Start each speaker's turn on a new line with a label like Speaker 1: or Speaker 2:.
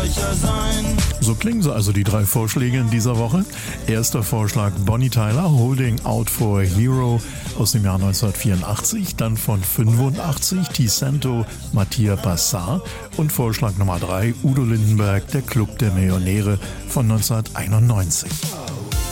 Speaker 1: erfolgreicher sein.
Speaker 2: So klingen sie also, die 3 Vorschläge in dieser Woche. Erster Vorschlag Bonnie Tyler, Holding Out for a Hero aus dem Jahr 1984. Dann von 85 Ticento, Mattia Passar. Und Vorschlag Nummer 3 Udo Lindenberg, der Club der Millionäre von 1991.